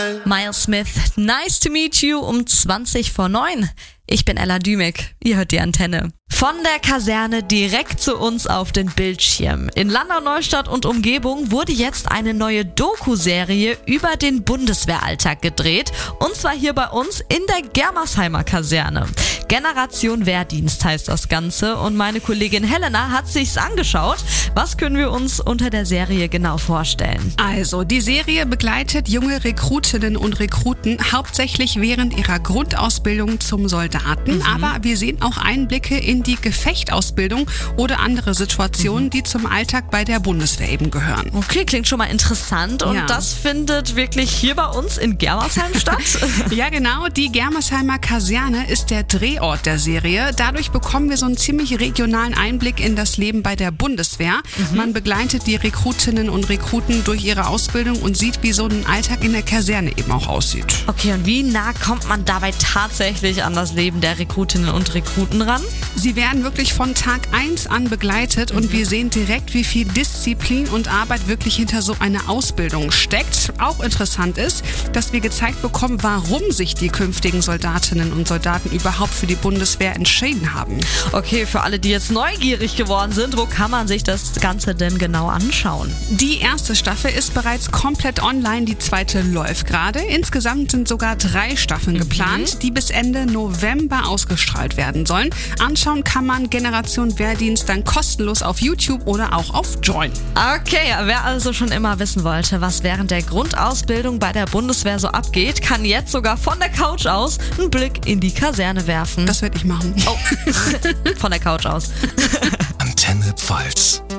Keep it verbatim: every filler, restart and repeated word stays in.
Miles Smith, nice to meet you um zwanzig vor neun. Ich bin Ella Dümek, ihr hört die Antenne. Von der Kaserne direkt zu uns auf den Bildschirm. In Landau-Neustadt und Umgebung wurde jetzt eine neue Doku-Serie über den Bundeswehralltag gedreht. Und zwar hier bei uns in der Germersheimer Kaserne. Generation Wehrdienst heißt das Ganze und meine Kollegin Helena hat sich's angeschaut. Was können wir uns unter der Serie genau vorstellen? Also, die Serie begleitet junge Rekrutinnen und Rekruten hauptsächlich während ihrer Grundausbildung zum Soldaten. Mhm. Aber wir sehen auch Einblicke in die Gefechtsausbildung oder andere Situationen, mhm. die zum Alltag bei der Bundeswehr eben gehören. Okay, klingt schon mal interessant und ja. das findet wirklich hier bei uns in Germersheim statt? Ja genau, die Germersheimer Kaserne ist der Drehort der Serie. Dadurch bekommen wir so einen ziemlich regionalen Einblick in das Leben bei der Bundeswehr. Mhm. Man begleitet die Rekrutinnen und Rekruten durch ihre Ausbildung und sieht, wie so ein Alltag in der Kaserne eben auch aussieht. Okay, und wie nah kommt man dabei tatsächlich an das Leben der Rekrutinnen und Rekruten ran? Sie werden wirklich von Tag eins an begleitet, mhm. und wir sehen direkt, wie viel Disziplin und Arbeit wirklich hinter so einer Ausbildung steckt. Auch interessant ist, dass wir gezeigt bekommen, warum sich die künftigen Soldatinnen und Soldaten überhaupt für die Bundeswehr entschieden haben. Okay, für alle, die jetzt neugierig geworden sind, wo kann man sich das Ganze denn genau anschauen? Die erste Staffel ist bereits komplett online, die zweite läuft gerade. Insgesamt sind sogar drei Staffeln mhm. geplant, die bis Ende November ausgestrahlt werden sollen. Anschauen kann man Generation Wehrdienst dann kostenlos auf YouTube oder auch auf Join. Okay, wer also schon immer wissen wollte, was während der Grundausbildung bei der Bundeswehr so abgeht, kann jetzt sogar von der Couch aus einen Blick in die Kaserne werfen. Das werde ich machen. Oh, von der Couch aus. Antenne Pfalz.